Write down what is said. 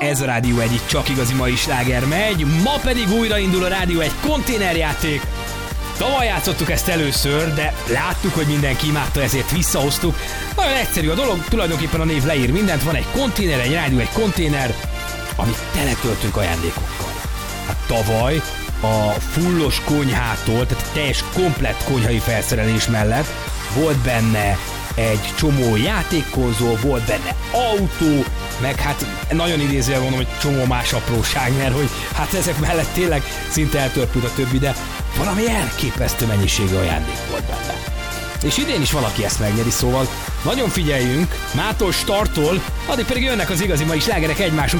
Ez a Rádió egy csak igazi mai sláger megy, ma pedig újraindul a Rádió egy konténerjáték. Tavaly játszottuk ezt először, de láttuk, hogy mindenki imádta, ezért visszahoztuk. Nagyon egyszerű a dolog, tulajdonképpen a név leír mindent, van egy konténer, egy rádió, egy konténer, amit teletöltünk ajándékokkal. Hát tavaly a fullos konyhától, tehát teljes komplett konyhai felszerelés mellett volt benne egy csomó játékkonzol, volt benne autó, meg hát nagyon idézően mondom, hogy csomó más apróság, mert hogy hát ezek mellett tényleg szinte eltörpült a többi, de valami elképesztő mennyiségű ajándék volt benne. És idén is valaki ezt megnyeri, szóval nagyon figyeljünk, mától starttól, addig pedig jönnek az igazi mai slágerek egymás után.